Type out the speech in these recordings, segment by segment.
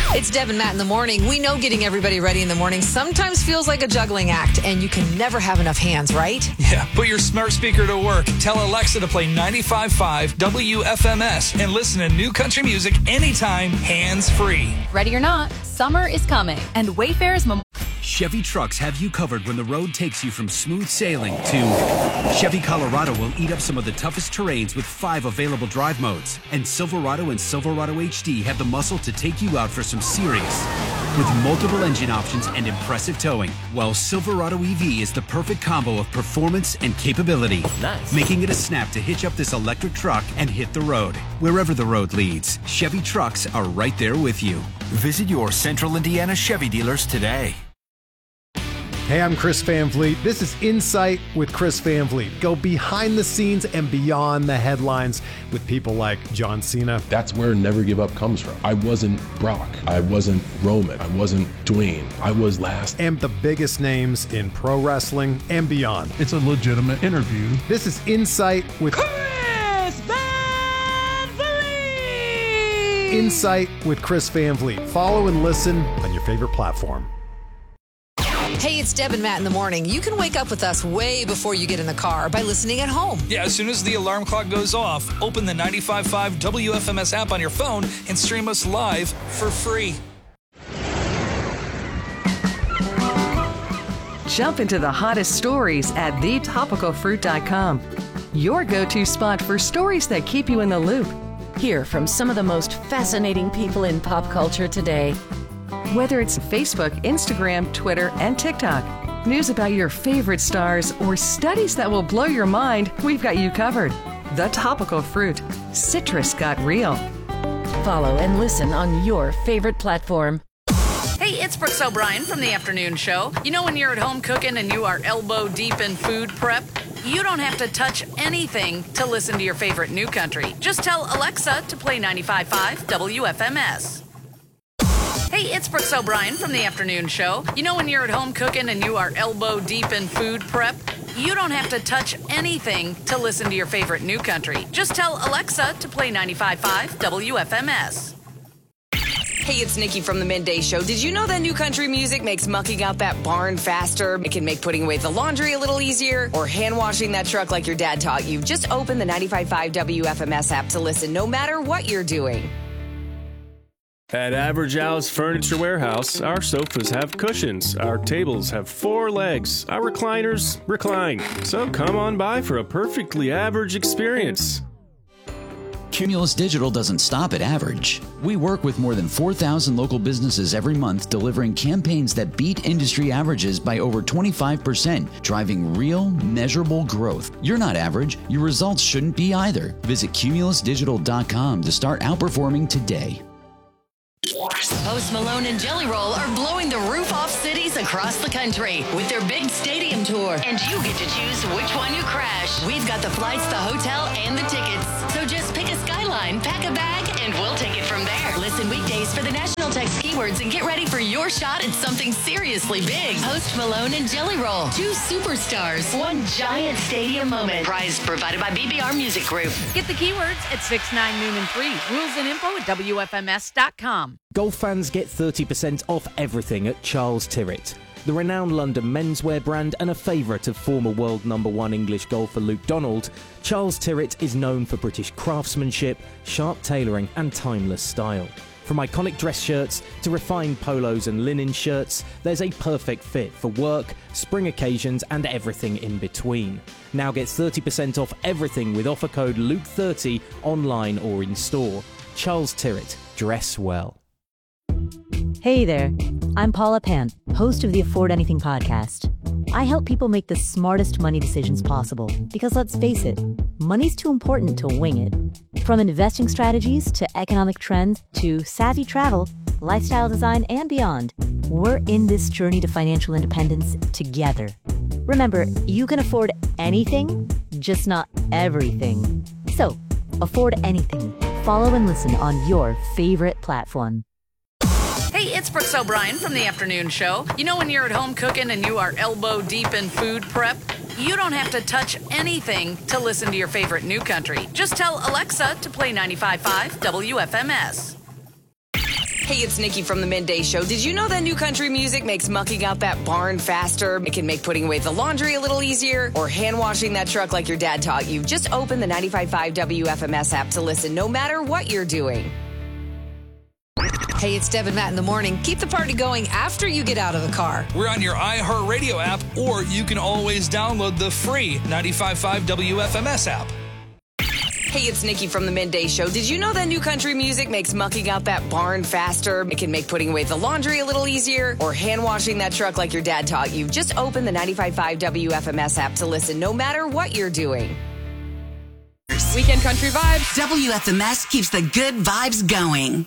It's Deb and Matt in the morning. We know getting everybody ready in the morning sometimes feels like a juggling act, and you can never have enough hands, right? Yeah, put your smart speaker to work. Tell Alexa to play 95.5 WFMS and listen to new country music anytime, hands-free. Ready or not, summer is coming, and Wayfair's Chevy trucks have you covered when the road takes you from smooth sailing to Chevy Colorado will eat up some of the toughest terrains with 5 available drive modes. And Silverado and Silverado HD have the muscle to take you out for some serious. With multiple engine options and impressive towing, while Silverado EV is the perfect combo of performance and capability. Nice. Making it a snap to hitch up this electric truck and hit the road. Wherever the road leads, Chevy trucks are right there with you. Visit your Central Indiana Chevy dealers today. Hey, I'm Chris Van Vliet. This is Insight with Chris Van Vliet. Go behind the scenes and beyond the headlines with people like John Cena. That's where Never Give Up comes from. I wasn't Brock. I wasn't Roman. I wasn't Dwayne. I was last. And the biggest names in pro wrestling and beyond. It's a legitimate interview. This is Insight with Chris Van Vliet. Insight with Chris Van Vliet. Follow and listen on your favorite platform. Hey, it's Deb and Matt in the morning. You can wake up with us way before you get in the car by listening at home. Yeah, as soon as the alarm clock goes off, open the 95.5 WFMS app on your phone and stream us live for free. Jump into the hottest stories at thetopicalfruit.com. Your go-to spot for stories that keep you in the loop. Hear from some of the most fascinating people in pop culture today. Whether it's Facebook, Instagram, Twitter, and TikTok, news about your favorite stars, or studies that will blow your mind, we've got you covered. The Topical Fruit. Citrus got real. Follow and listen on your favorite platform. Hey, it's Brooks O'Brien from the Afternoon Show. You know when you're at home cooking and you are elbow deep in food prep? You don't have to touch anything to listen to your favorite new country. Just tell Alexa to play 95.5 WFMS. Hey, it's Brooks O'Brien from the Afternoon Show. You know when you're at home cooking and you are elbow deep in food prep? You don't have to touch anything to listen to your favorite new country. Just tell Alexa to play 95.5 WFMS. Hey, it's Nikki from the Midday Show. Did you know that new country music makes mucking out that barn faster? It can make putting away the laundry a little easier, or hand washing that truck like your dad taught you. Just open the 95.5 WFMS app to listen no matter what you're doing. At Average Al's Furniture Warehouse, our sofas have cushions, our tables have 4 legs, our recliners recline. So come on by for a perfectly average experience. Cumulus Digital doesn't stop at average. We work with more than 4,000 local businesses every month, delivering campaigns that beat industry averages by over 25%, driving real, measurable growth. You're not average. Your results shouldn't be either. Visit cumulusdigital.com to start outperforming today. Post Malone and Jelly Roll are blowing the roof off cities across the country with their big stadium tour. And you get to choose which one you crash. We've got the flights, the hotel, and the tickets. So just pick a skyline, pack a bag, and we'll take it from there. Listen weekdays for the national text keywords and get ready for your shot at something seriously big. Post Malone and Jelly Roll. 2 superstars. 1 giant stadium moment. Prize provided by BBR Music Group. Get the keywords at 6, 9, noon, and 3. Rules and info at WFMS.com. Golf fans get 30% off everything at Charles Tyrrett. The renowned London menswear brand and a favourite of former world #1 English golfer Luke Donald, Charles Tyrrett is known for British craftsmanship, sharp tailoring and timeless style. From iconic dress shirts to refined polos and linen shirts, there's a perfect fit for work, spring occasions and everything in between. Now get 30% off everything with offer code Luke30 online or in store. Charles Tyrrett. Dress well. Hey there, I'm Paula Pant, host of the Afford Anything podcast. I help people make the smartest money decisions possible because let's face it, money's too important to wing it. From investing strategies to economic trends to savvy travel, lifestyle design, and beyond, we're in this journey to financial independence together. Remember, you can afford anything, just not everything. So, afford anything. Follow and listen on your favorite platform. Hey, it's Brooks O'Brien from the Afternoon Show. You know when you're at home cooking and you are elbow deep in food prep? You don't have to touch anything to listen to your favorite new country. Just tell Alexa to play 95.5 WFMS. Hey, it's Nikki from the Midday Show. Did you know that new country music makes mucking out that barn faster? It can make putting away the laundry a little easier, or hand washing that truck like your dad taught you. Just open the 95.5 WFMS app to listen no matter what you're doing. Hey, it's Deb and Matt in the morning. Keep the party going after you get out of the car. We're on your iHeartRadio app, or you can always download the free 95.5 WFMS app. Hey, it's Nikki from the Midday Show. Did you know that new country music makes mucking out that barn faster? It can make putting away the laundry a little easier, or hand washing that truck like your dad taught you. Just open the 95.5 WFMS app to listen no matter what you're doing. Weekend Country Vibes. WFMS keeps the good vibes going.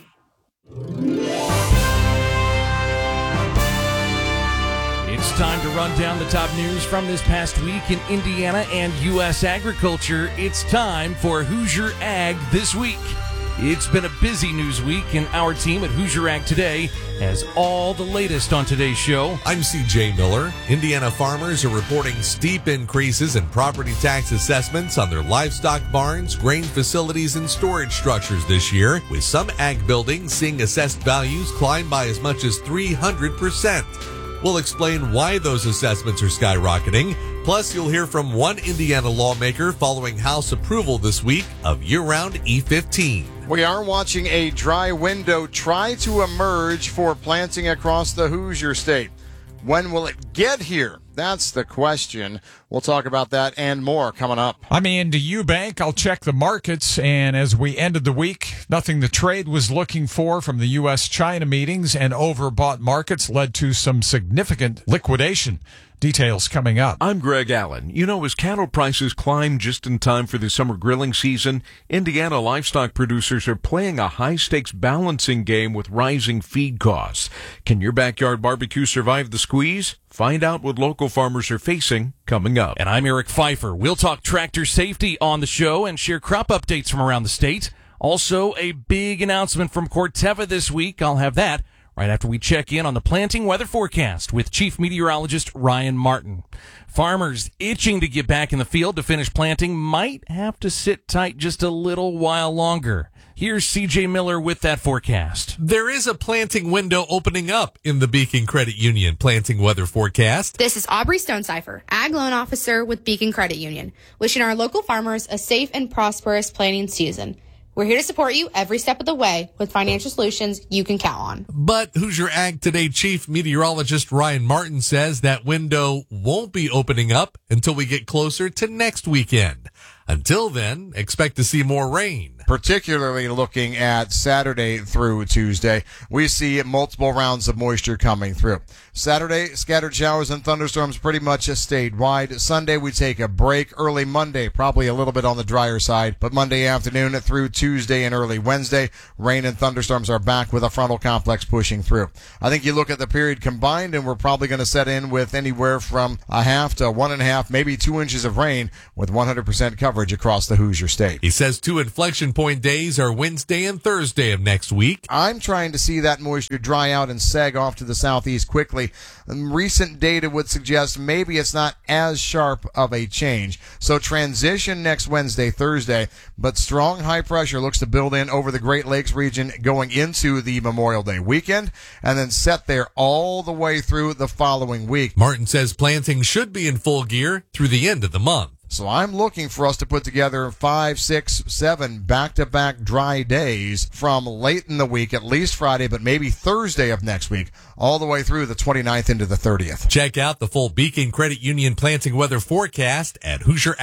It's time to run down the top news from this past week in Indiana and U.S. agriculture. It's time for Hoosier Ag This Week. It's been a busy news week, and our team at Hoosier Ag Today has all the latest on today's show. I'm CJ Miller. Indiana farmers are reporting steep increases in property tax assessments on their livestock barns, grain facilities, and storage structures this year, with some ag buildings seeing assessed values climb by as much as 300%. We'll explain why those assessments are skyrocketing. Plus, you'll hear from one Indiana lawmaker following House approval this week of year-round E15. We are watching a dry window try to emerge for planting across the Hoosier State. When will it get here? That's the question. We'll talk about that and more coming up. I'm Andy Eubank. I'll check the markets. And as we ended the week, nothing the trade was looking for from the U.S.-China meetings and overbought markets led to some significant liquidation. Details coming up. I'm Greg Allen. You know, as cattle prices climb just in time for the summer grilling season, Indiana livestock producers are playing a high-stakes balancing game with rising feed costs. Can your backyard barbecue survive the squeeze? Find out what local farmers are facing coming up. And I'm Eric Pfeiffer. We'll talk tractor safety on the show and share crop updates from around the state. Also, a big announcement from Corteva this week. I'll have that right after we check in on the planting weather forecast with Chief Meteorologist Ryan Martin. Farmers itching to get back in the field to finish planting might have to sit tight just a little while longer. Here's CJ Miller with that forecast. There is a planting window opening up in the Beacon Credit Union planting weather forecast. This is Aubrey Stonecipher, Ag Loan Officer with Beacon Credit Union, wishing our local farmers a safe and prosperous planting season. We're here to support you every step of the way with financial solutions you can count on. But Hoosier Ag Today Chief Meteorologist Ryan Martin says that window won't be opening up until we get closer to next weekend. Until then, expect to see more rain. Particularly looking at Saturday through Tuesday, we see multiple rounds of moisture coming through. Saturday, scattered showers and thunderstorms pretty much statewide. Sunday, we take a break. Early Monday, probably a little bit on the drier side, but Monday afternoon through Tuesday and early Wednesday, rain and thunderstorms are back with a frontal complex pushing through. I think you look at the period combined, and we're probably going to set in with anywhere from a half to 1.5, maybe 2 inches of rain with 100% coverage across the Hoosier State. He says 2 inflection point days are Wednesday and Thursday of next week. I'm trying to see that moisture dry out and sag off to the southeast quickly. Recent data would suggest maybe it's not as sharp of a change. So transition next Wednesday, Thursday, but strong high pressure looks to build in over the Great Lakes region going into the Memorial Day weekend and then set there all the way through the following week. Martin says planting should be in full gear through the end of the month. So I'm looking for us to put together 5, 6, 7 back-to-back dry days from late in the week, at least Friday, but maybe Thursday of next week, all the way through the 29th into the 30th. Check out the full Beacon Credit Union planting weather forecast at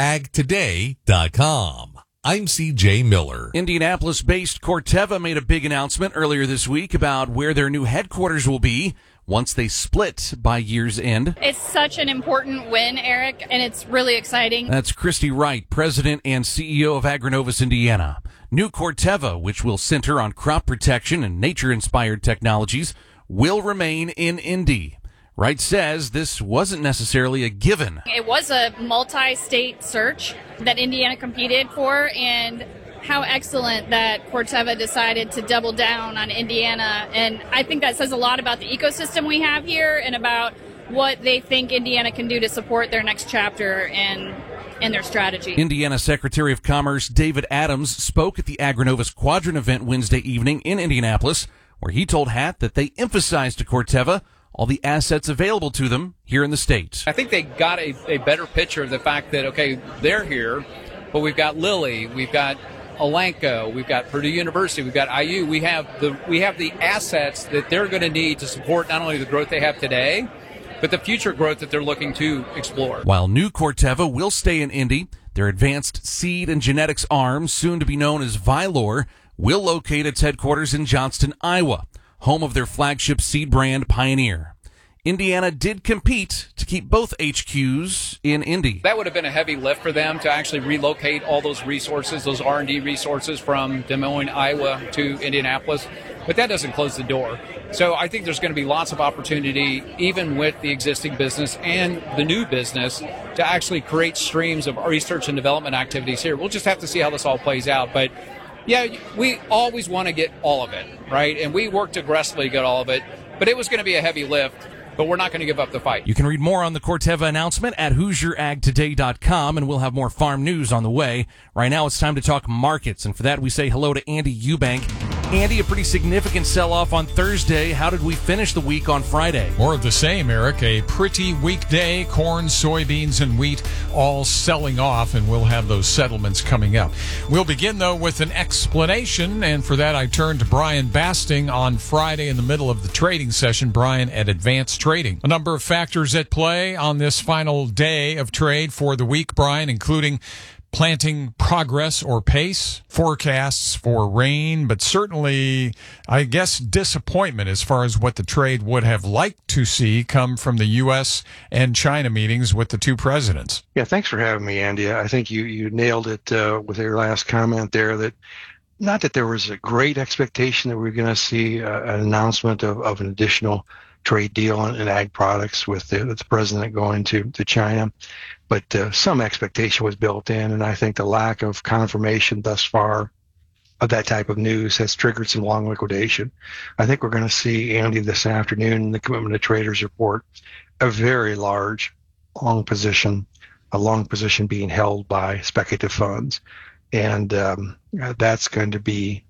HoosierAgToday.com. I'm CJ Miller. Indianapolis-based Corteva made a big announcement earlier this week about where their new headquarters will be once they split by year's end. It's such an important win, Eric, and it's really exciting. That's Christy Wright, President and CEO of Agronovus Indiana. New Corteva, which will center on crop protection and nature-inspired technologies, will remain in Indy. Wright says this wasn't necessarily a given. It was a multi-state search that Indiana competed for, and how excellent that Corteva decided to double down on Indiana. And I think that says a lot about the ecosystem we have here and about what they think Indiana can do to support their next chapter and their strategy. Indiana Secretary of Commerce David Adams spoke at the Agronovus Quadrant event Wednesday evening in Indianapolis, where he told Hatt that they emphasized to Corteva all the assets available to them here in the state. I think they got a better picture of the fact that, okay, they're here, but we've got Lilly, we've got Elanco, we've got Purdue University, we've got IU. We have the assets that they're going to need to support not only the growth they have today, but the future growth that they're looking to explore. While new Corteva will stay in Indy, their advanced seed and genetics arm, soon to be known as Vylor, will locate its headquarters in Johnston, Iowa, home of their flagship seed brand Pioneer. Indiana did compete to keep both HQs in Indy. That would have been a heavy lift for them to actually relocate all those resources, those R&D resources from Des Moines, Iowa to Indianapolis, but that doesn't close the door. So I think there's going to be lots of opportunity, even with the existing business and the new business, to actually create streams of research and development activities here. We'll just have to see how this all plays out, but yeah, we always want to get all of it, right? And we worked aggressively to get all of it, but it was going to be a heavy lift, but we're not going to give up the fight. You can read more on the Corteva announcement at HoosierAgToday.com, and we'll have more farm news on the way. Right now, it's time to talk markets, and for that, we say hello to Andy Eubank. Andy, a pretty significant sell-off on Thursday. How did we finish the week on Friday? More of the same, Eric. A pretty weak day. Corn, soybeans, and wheat all selling off, and we'll have those settlements coming up. We'll begin, though, with an explanation, and for that I turn to Brian Basting on Friday in the middle of the trading session. Brian at Advanced Trading. A number of factors at play on this final day of trade for the week, Brian, including planting progress or pace, forecasts for rain, but certainly, I guess, disappointment as far as what the trade would have liked to see come from the U.S. and China meetings with the two presidents. Yeah, thanks for having me, Andy. I think you nailed it with your last comment there, that not that there was a great expectation that we were going to see an announcement of an additional trade deal in ag products with the president going to China. But some expectation was built in, and I think the lack of confirmation thus far of that type of news has triggered some long liquidation. I think we're going to see, Andy, this afternoon in the Commitment of Traders report, a very large long position being held by speculative funds. And that's going to be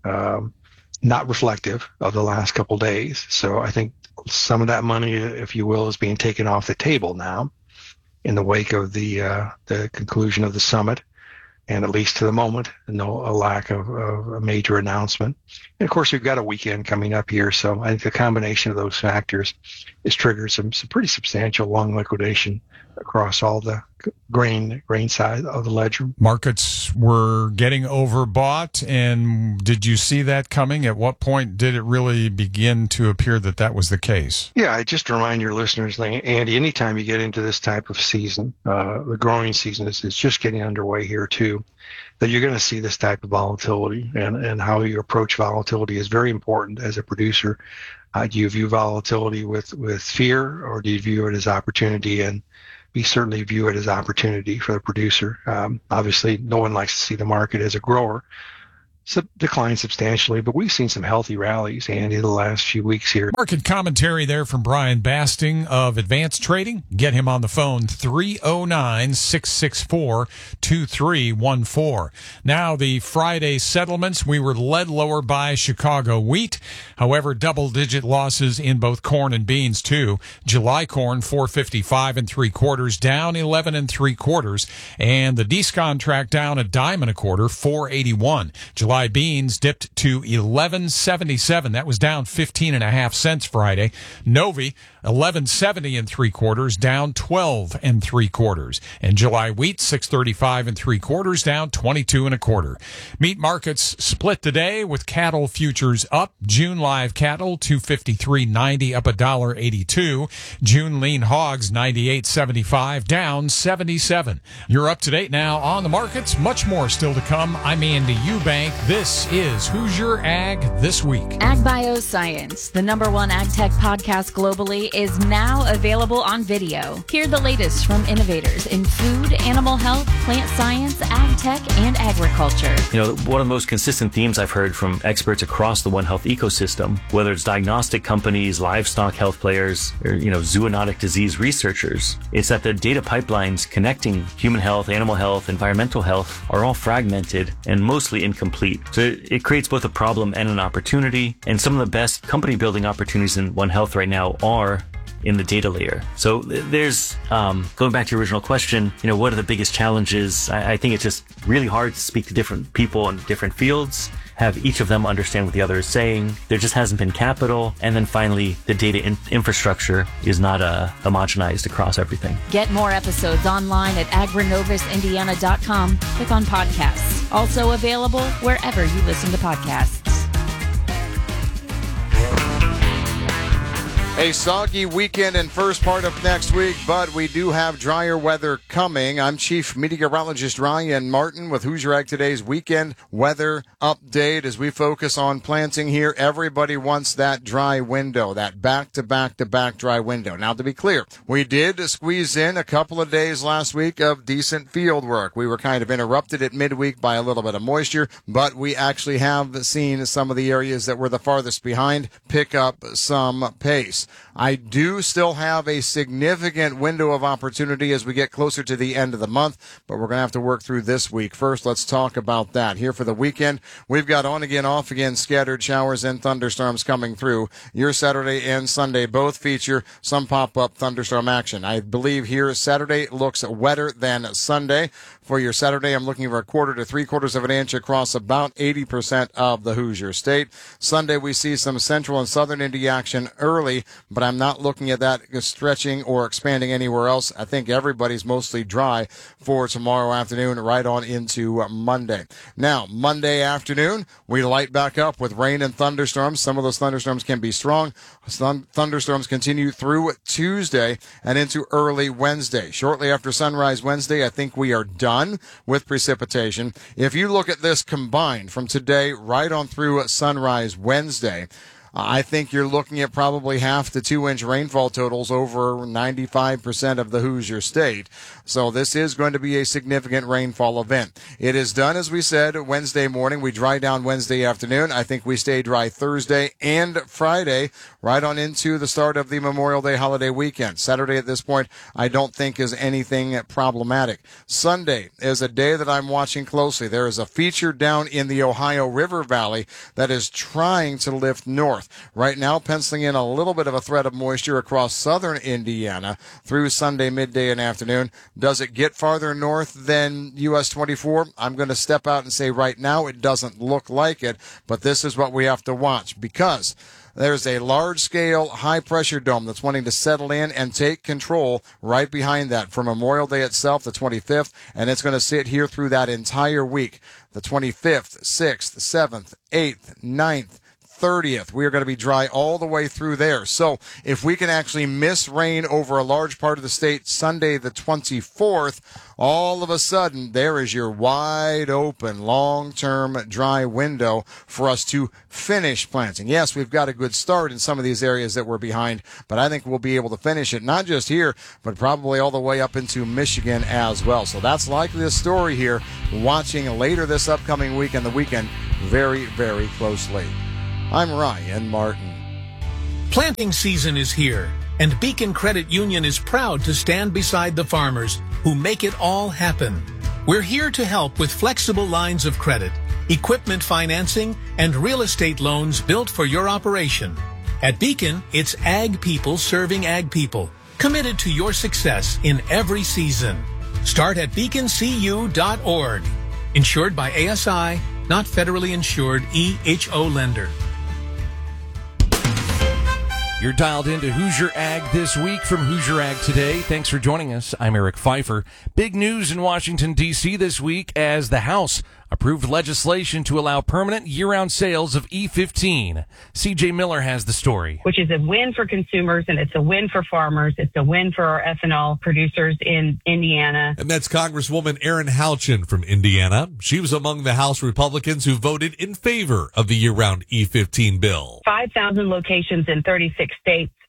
not reflective of the last couple of days. So I think some of that money, if you will, is being taken off the table now in the wake of the conclusion of the summit, and at least to the moment, a lack of a major announcement. And of course, we've got a weekend coming up here, so I think the combination of those factors has triggered some pretty substantial long liquidation across all the grain side of the ledger. Markets were getting overbought, and did you see that coming? At what point did it really begin to appear that was the case? Yeah, just to remind your listeners, Andy, anytime you get into this type of season, the growing season is just getting underway here too, that you're going to see this type of volatility, and how you approach volatility is very important as a producer. Do you view volatility with fear, or do you view it as opportunity? And we certainly view it as opportunity for the producer. Obviously, no one likes to see the market as a grower decline substantially, but we've seen some healthy rallies, Andy, the last few weeks here. Market commentary there from Brian Basting of Advanced Trading. Get him on the phone, 309-664-2314. Now, the Friday settlements, we were led lower by Chicago wheat. However, double-digit losses in both corn and beans, too. July corn, 455 3/4, down 11 3/4, and the Dees contract down a dime and a quarter, 481. July beans dipped to 11.77. That was down 15.5 cents Friday. Novi 11.70 3/4, down 12 3/4. And July wheat 6.35 3/4, down 22 1/4. Meat markets split today with cattle futures up. June live cattle 253.90, up $1.82. June lean hogs 98.75, down 77. You're up to date now on the markets. Much more still to come. I'm Andy Eubank. This is Hoosier Ag This Week. Ag Bioscience, the #1 ag tech podcast globally is now available on video. Hear the latest from innovators in food, animal health, plant science, ag tech, and agriculture. You know, one of the most consistent themes I've heard from experts across the One Health ecosystem, whether it's diagnostic companies, livestock health players, or, zoonotic disease researchers, it's that the data pipelines connecting human health, animal health, environmental health are all fragmented and mostly incomplete. So it creates both a problem and an opportunity, and some of the best company building opportunities in One Health right now are in the data layer. So there's, going back to your original question, what are the biggest challenges? I think it's just really hard to speak to different people in different fields, have each of them understand what the other is saying. There just hasn't been capital. And then finally, the data infrastructure is not homogenized across everything. Get more episodes online at agrinovusindiana.com. Click on podcasts. Also available wherever you listen to podcasts. A soggy weekend and first part of next week, but we do have drier weather coming. I'm Chief Meteorologist Ryan Martin with Hoosier Ag Today's weekend weather update. As we focus on planting here, everybody wants that dry window, that back-to-back-to-back dry window. Now, to be clear, we did squeeze in a couple of days last week of decent field work. We were kind of interrupted at midweek by a little bit of moisture, but we actually have seen some of the areas that were the farthest behind pick up some pace. I do still have a significant window of opportunity as we get closer to the end of the month, but we're going to have to work through this week. First, let's talk about that. Here for the weekend, we've got on again, off again, scattered showers and thunderstorms coming through. Your Saturday and Sunday both feature some pop-up thunderstorm action. I believe here Saturday looks wetter than Sunday. For your Saturday, I'm looking for a quarter to 3/4 of an inch across about 80% of the Hoosier State. Sunday, we see some central and southern Indy action early, but I'm not looking at that stretching or expanding anywhere else. I think everybody's mostly dry for tomorrow afternoon, right on into Monday. Now, Monday afternoon, we light back up with rain and thunderstorms. Some of those thunderstorms can be strong. Some thunderstorms continue through Tuesday and into early Wednesday. Shortly after sunrise Wednesday, I think we are done with precipitation. If you look at this combined from today right on through sunrise Wednesday, I think you're looking at probably 1/2 to 2 inch rainfall totals over 95% of the Hoosier State. So this is going to be a significant rainfall event. It is done, as we said, Wednesday morning. We dry down Wednesday afternoon. I think we stay dry Thursday and Friday, right on into the start of the Memorial Day holiday weekend. Saturday at this point, I don't think is anything problematic. Sunday is a day that I'm watching closely. There is a feature down in the Ohio River Valley that is trying to lift north. Right now, penciling in a little bit of a threat of moisture across southern Indiana through Sunday midday and afternoon. Does it get farther north than US 24? I'm going to step out and say right now it doesn't look like it, but this is what we have to watch because there's a large-scale, high-pressure dome that's wanting to settle in and take control right behind that for Memorial Day itself, the 25th, and it's going to sit here through that entire week. The 25th, 6th, 7th, 8th, 9th, 30th. We are going to be dry all the way through there. So if we can actually miss rain over a large part of the state Sunday the 24th, all of a sudden there is your wide open long-term dry window for us to finish planting. Yes, we've got a good start in some of these areas that we're behind, but I think we'll be able to finish it not just here, but probably all the way up into Michigan as well. So that's likely the story here, watching later this upcoming week and the weekend very, very closely. I'm Ryan Martin. Planting season is here, and Beacon Credit Union is proud to stand beside the farmers who make it all happen. We're here to help with flexible lines of credit, equipment financing, and real estate loans built for your operation. At Beacon, it's ag people serving ag people, committed to your success in every season. Start at beaconcu.org. Insured by ASI, not federally insured EHO lender. You're dialed into Hoosier Ag This Week from Hoosier Ag Today. Thanks for joining us. I'm Eric Pfeiffer. Big news in Washington, D.C. this week as the House approved legislation to allow permanent year-round sales of E15. C.J. Miller has the story. Which is a win for consumers, and it's a win for farmers. It's a win for our ethanol producers in Indiana. And that's Congresswoman Erin Houchin from Indiana. She was among the House Republicans who voted in favor of the year-round E15 bill. 5,000 locations in 36 states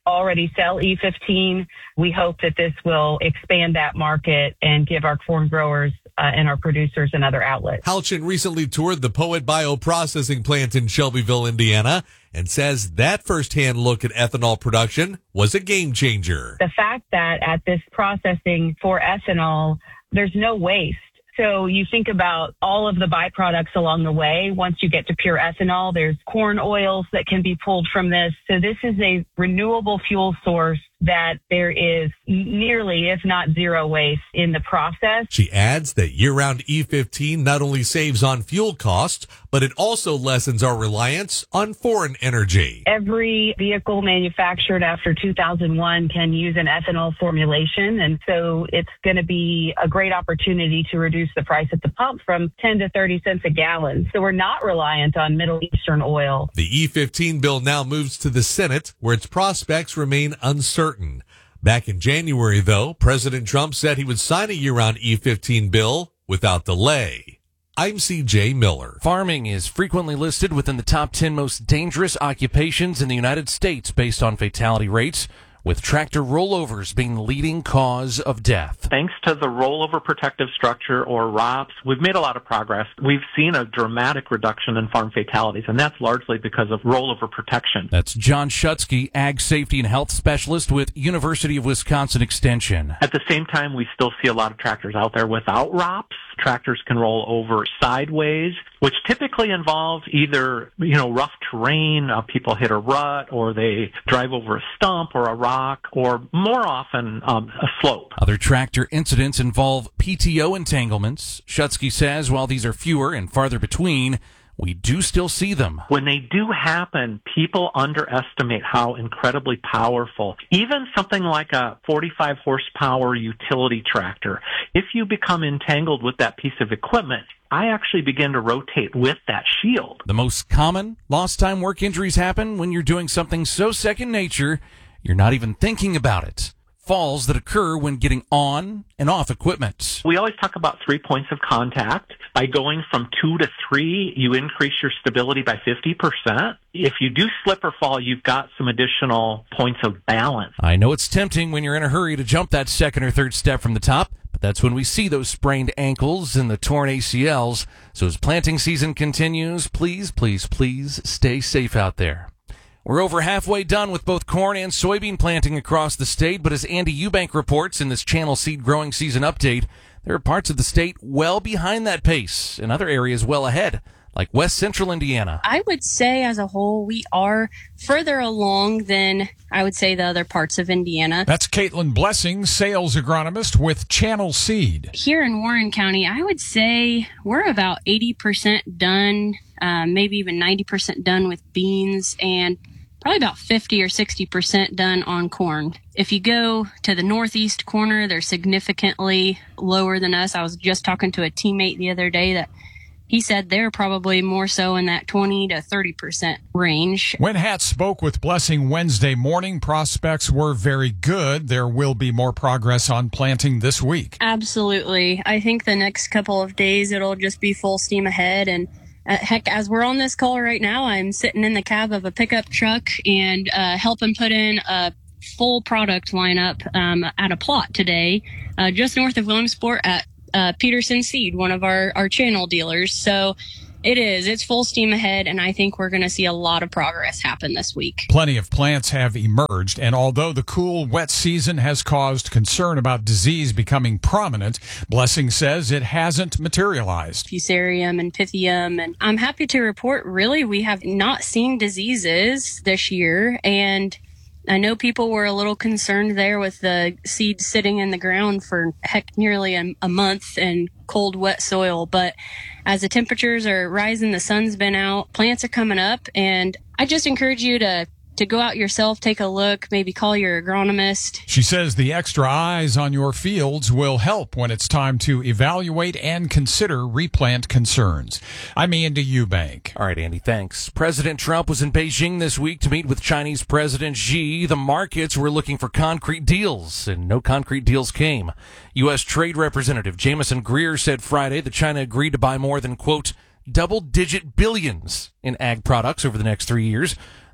already sell E15. We hope that this will expand that market and give our corn growers and our producers another outlet. Halchin recently toured the Poet bioprocessing plant in Shelbyville, Indiana, and says that firsthand look at ethanol production was a game changer. The fact that at this processing for ethanol, there's no waste. So you think about all of the byproducts along the way. Once you get to pure ethanol, there's corn oils that can be pulled from this. So this is a renewable fuel source that there is nearly, if not zero waste in the process. She adds that year-round E15 not only saves on fuel costs, but it also lessens our reliance on foreign energy. Every vehicle manufactured after 2001 can use an ethanol formulation, and so it's going to be a great opportunity to reduce the price at the pump from 10 to 30 cents a gallon. So we're not reliant on Middle Eastern oil. The E15 bill now moves to the Senate, where its prospects remain uncertain. Back in January, though, President Trump said he would sign a year-round E15 bill without delay. I'm CJ Miller. Farming is frequently listed within the top 10 most dangerous occupations in the United States based on fatality rates, with tractor rollovers being the leading cause of death. Thanks to the rollover protective structure, or ROPS, we've made a lot of progress. We've seen a dramatic reduction in farm fatalities, and that's largely because of rollover protection. That's John Schutzke, Ag Safety and Health Specialist with University of Wisconsin Extension. At the same time, we still see a lot of tractors out there without ROPS. Tractors can roll over sideways, which typically involves either, rough terrain, people hit a rut, or they drive over a stump or a rock, or more often a slope. Other tractor incidents involve PTO entanglements. Schutzke says while these are fewer and farther between, we do still see them. When they do happen, people underestimate how incredibly powerful, even something like a 45 horsepower utility tractor, if you become entangled with that piece of equipment, I actually begin to rotate with that shield. The most common lost time work injuries happen when you're doing something so second nature, you're not even thinking about it. Falls that occur when getting on and off equipment. We always talk about 3 points of contact. By going from 2 to 3, you increase your stability by 50%. If you do slip or fall, you've got some additional points of balance. I know it's tempting when you're in a hurry to jump that second or third step from the top, but that's when we see those sprained ankles and the torn ACLs. So as planting season continues, please, please, please stay safe out there. We're over halfway done with both corn and soybean planting across the state, but as Andy Eubank reports in this Channel Seed growing season update, there are parts of the state well behind that pace and other areas well ahead, like West Central Indiana. I would say as a whole, we are further along than I would say the other parts of Indiana. That's Caitlin Blessing, sales agronomist with Channel Seed. Here in Warren County, I would say we're about 80% done, maybe even 90% done with beans, and probably about 50 or 60% done on corn. If you go to the northeast corner, they're significantly lower than us. I was just talking to a teammate the other day that he said they're probably more so in that 20 to 30% range. When Hat spoke with Blessing Wednesday morning, prospects were very good. There will be more progress on planting this week. Absolutely. I think the next couple of days it'll just be full steam ahead. And heck, as we're on this call right now, I'm sitting in the cab of a pickup truck and helping put in a full product lineup at a plot today, just north of Williamsport at Peterson Seed, one of our channel dealers. So it's full steam ahead, and I think we're going to see a lot of progress happen this week. Plenty of plants have emerged, and although the cool, wet season has caused concern about disease becoming prominent, Blessing says it hasn't materialized. Fusarium and Pythium, and I'm happy to report, really, we have not seen diseases this year, and I know people were a little concerned there with the seeds sitting in the ground for nearly a month in cold, wet soil. But as the temperatures are rising, the sun's been out, plants are coming up, and I just encourage you to go out yourself, take a look, maybe call your agronomist. She says the extra eyes on your fields will help when it's time to evaluate and consider replant concerns. I'm Andy Eubank. All right, Andy, thanks. President Trump was in Beijing this week to meet with Chinese President Xi. The markets were looking for concrete deals, and no concrete deals came. U.S. Trade Representative Jamison Greer said Friday that China agreed to buy more than, quote, double-digit billions in ag products over the next 3 years.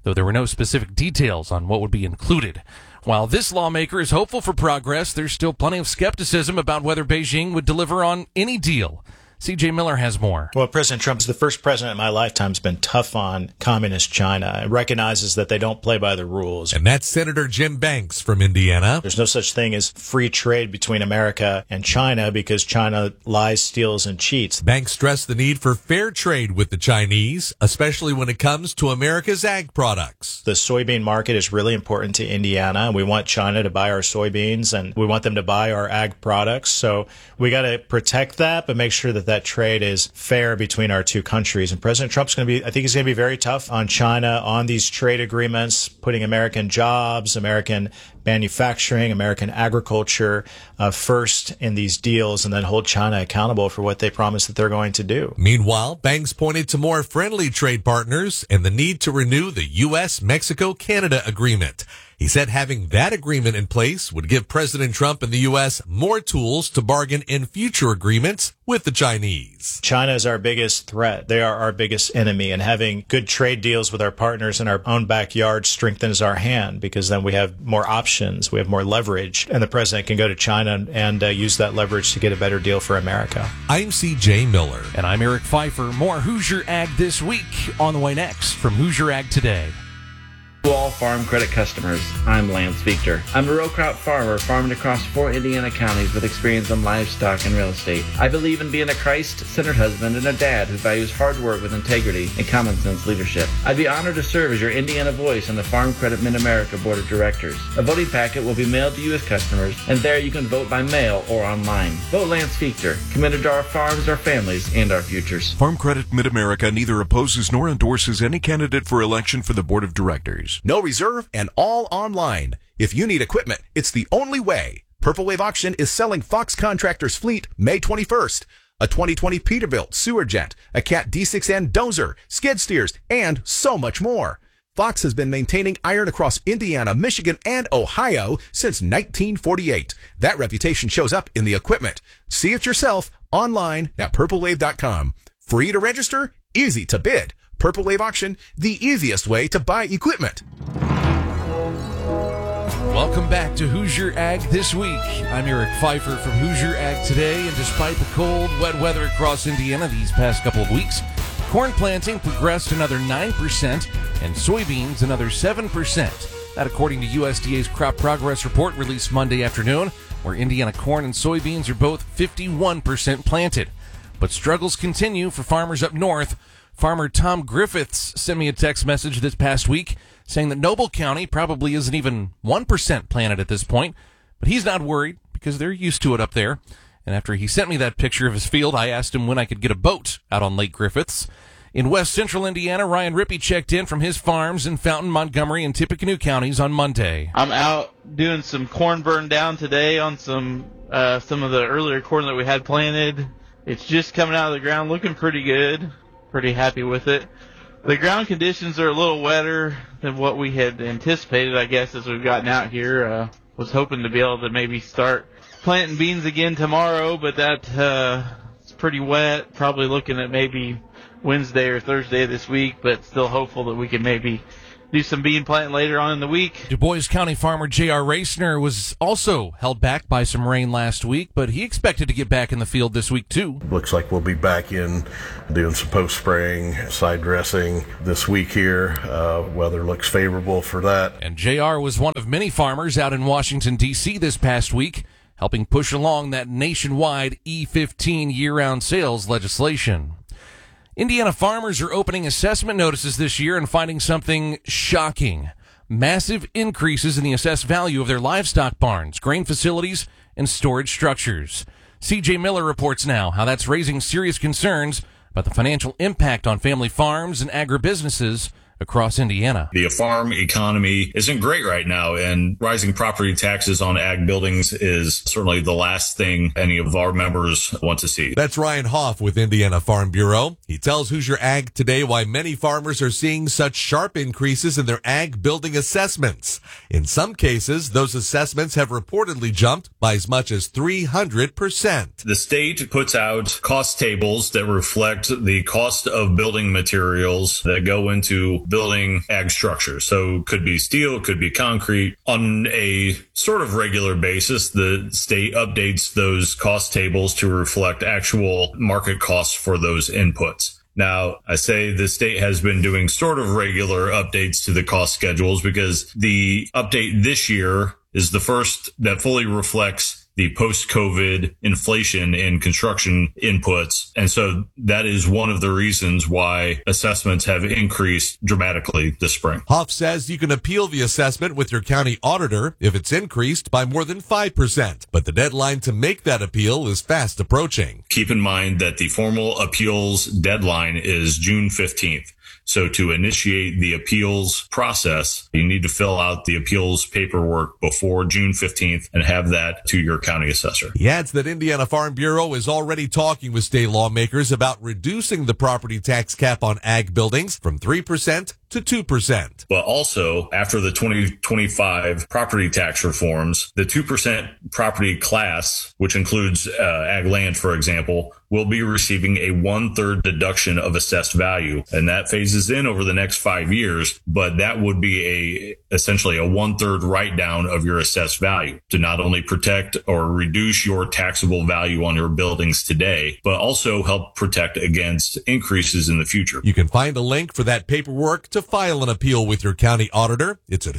though there were no specific details on what would be included. While this lawmaker is hopeful for progress, there's still plenty of skepticism about whether Beijing would deliver on any deal. C.J. Miller has more. Well, President Trump's the first president in my lifetime who's been tough on communist China. It recognizes that they don't play by the rules. And that's Senator Jim Banks from Indiana. There's no such thing as free trade between America and China because China lies, steals, and cheats. Banks stressed the need for fair trade with the Chinese, especially when it comes to America's ag products. The soybean market is really important to Indiana. We want China to buy our soybeans, and we want them to buy our ag products. So we got to protect that, but make sure that trade is fair between our two countries. And President Trump's going to be, I think he's going to be very tough on China on these trade agreements, putting American jobs, American manufacturing, American agriculture first in these deals, and then hold China accountable for what they promised that they're going to do. Meanwhile, Banks pointed to more friendly trade partners and the need to renew the U.S.-Mexico-Canada agreement. He said having that agreement in place would give President Trump and the U.S. more tools to bargain in future agreements with the Chinese. China is our biggest threat. They are our biggest enemy, and having good trade deals with our partners in our own backyard strengthens our hand because then we have more options, we have more leverage, and the president can go to China and use that leverage to get a better deal for America. I'm C.J. Miller. And I'm Eric Pfeiffer. More Hoosier Ag this week on the way next from Hoosier Ag Today. To all farm credit customers, I'm Lance Fichter. I'm a row crop farmer farming across 4 Indiana counties with experience in livestock and real estate. I believe in being a Christ-centered husband and a dad who values hard work with integrity and common sense leadership. I'd be honored to serve as your Indiana voice on the Farm Credit Mid-America Board of Directors. A voting packet will be mailed to you as customers, and there you can vote by mail or online. Vote Lance Fichter, committed to our farms, our families, and our futures. Farm Credit Mid-America neither opposes nor endorses any candidate for election for the Board of Directors. No reserve and all online. If you need equipment, it's the only way. Purple Wave Auction is selling Fox Contractors Fleet May 21st. A 2020 Peterbilt Sewer Jet, a Cat D6N Dozer, skid steers, and so much more. Fox has been maintaining iron across Indiana, Michigan, and Ohio since 1948. That reputation shows up in the equipment. See it yourself online at purplewave.com. Free to register, easy to bid. Purple Wave Auction, the easiest way to buy equipment. Welcome back to Hoosier Ag This Week. I'm Eric Pfeiffer from Hoosier Ag Today, and despite the cold, wet weather across Indiana these past couple of weeks, corn planting progressed another 9% and soybeans another 7%. That according to USDA's Crop Progress Report released Monday afternoon, where Indiana corn and soybeans are both 51% planted. But struggles continue for farmers up north. Farmer Tom Griffiths sent me a text message this past week saying that Noble County probably isn't even 1% planted at this point, but he's not worried because they're used to it up there. And after he sent me that picture of his field, I asked him when I could get a boat out on Lake Griffiths. In west central Indiana, Ryan Rippey checked in from his farms in Fountain, Montgomery, and Tippecanoe counties on Monday. I'm out doing some corn burn down today on some of the earlier corn that we had planted. It's just coming out of the ground looking pretty good. Pretty happy with it. The ground conditions are a little wetter than what we had anticipated, I guess, as we've gotten out here. Was hoping to be able to maybe start planting beans again tomorrow, but it's pretty wet. Probably looking at maybe Wednesday or Thursday this week, but still hopeful that we can maybe do some bean planting later on in the week. Du Bois County farmer J.R. Racner was also held back by some rain last week, but he expected to get back in the field this week too. Looks like we'll be back in doing some post-spraying, side dressing this week here. Weather looks favorable for that. And J.R. was one of many farmers out in Washington, D.C. this past week, helping push along that nationwide E15 year-round sales legislation. Indiana farmers are opening assessment notices this year and finding something shocking. Massive increases in the assessed value of their livestock barns, grain facilities, and storage structures. C.J. Miller reports now how that's raising serious concerns about the financial impact on family farms and agribusinesses across Indiana. The farm economy isn't great right now, and rising property taxes on ag buildings is certainly the last thing any of our members want to see. That's Ryan Hoff with Indiana Farm Bureau. He tells Hoosier Ag Today why many farmers are seeing such sharp increases in their ag building assessments. In some cases, those assessments have reportedly jumped by as much as 300%. The state puts out cost tables that reflect the cost of building materials that go into building ag structures. So could be steel, could be concrete. On a sort of regular basis, the state updates those cost tables to reflect actual market costs for those inputs. Now, I say the state has been doing sort of regular updates to the cost schedules because the update this year is the first that fully reflects the post-COVID inflation in construction inputs. And so that is one of the reasons why assessments have increased dramatically this spring. Huff says you can appeal the assessment with your county auditor if it's increased by more than 5%. But the deadline to make that appeal is fast approaching. Keep in mind that the formal appeals deadline is June 15th. So to initiate the appeals process, you need to fill out the appeals paperwork before June 15th and have that to your county assessor. He adds that Indiana Farm Bureau is already talking with state lawmakers about reducing the property tax cap on ag buildings from 3% to 2%. But also, after the 2025 property tax reforms, the 2% property class, which includes ag land, for example, will be receiving a 1/3 deduction of assessed value. And that phases in over the next 5 years. But that would be essentially a 1/3 write down of your assessed value to not only protect or reduce your taxable value on your buildings today, but also help protect against increases in the future. You can find a link for that paperwork to file an appeal with your county auditor. It's at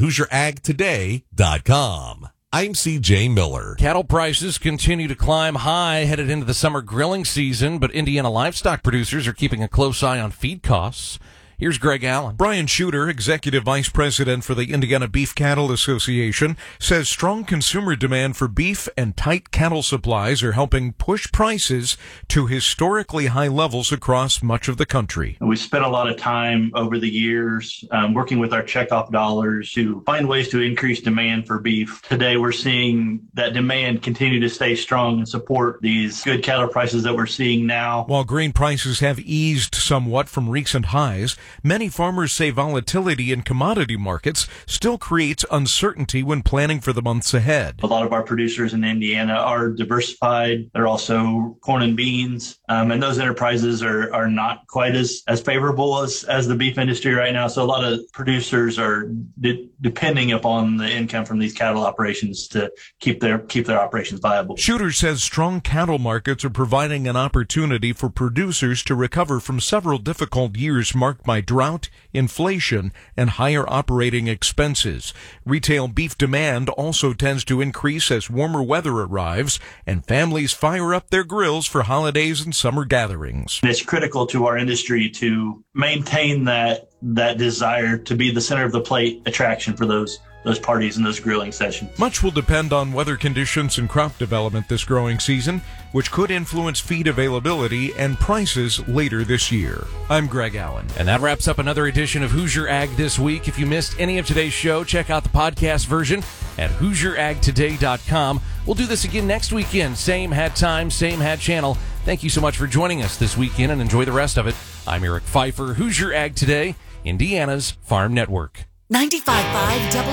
HoosierAgToday.com. I'm CJ Miller. Cattle prices continue to climb high headed into the summer grilling season, but Indiana livestock producers are keeping a close eye on feed costs. Here's Greg Allen. Brian Shooter, Executive Vice President for the Indiana Beef Cattle Association, says strong consumer demand for beef and tight cattle supplies are helping push prices to historically high levels across much of the country. We spent a lot of time over the years working with our checkoff dollars to find ways to increase demand for beef. Today, we're seeing that demand continue to stay strong and support these good cattle prices that we're seeing now. While grain prices have eased somewhat from recent highs, many farmers say volatility in commodity markets still creates uncertainty when planning for the months ahead. A lot of our producers in Indiana are diversified. They're also corn and beans, and those enterprises are not quite as favorable as the beef industry right now. So a lot of producers are depending upon the income from these cattle operations to keep their operations viable. Shooter says strong cattle markets are providing an opportunity for producers to recover from several difficult years marked by drought, inflation, and higher operating expenses. Retail beef demand also tends to increase as warmer weather arrives and families fire up their grills for holidays and summer gatherings. It's critical to our industry to maintain that desire to be the center of the plate attraction for those parties and those grilling sessions. Much will depend on weather conditions and crop development this growing season, which could influence feed availability and prices later this year. I'm Greg Allen. And that wraps up another edition of Hoosier Ag This Week. If you missed any of today's show, check out the podcast version at HoosierAgToday.com. We'll do this again next weekend. Same hat time, same hat channel. Thank you so much for joining us this weekend and enjoy the rest of it. I'm Eric Pfeiffer, Hoosier Ag Today, Indiana's Farm Network. 95.5